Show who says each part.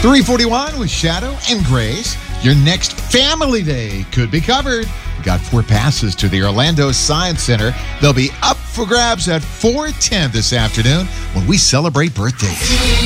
Speaker 1: 341 with Shadow and Grace. Your next family day could be covered. We got 4 passes to the Orlando Science Center. They'll be up for grabs at 4:10 this afternoon when we celebrate birthdays.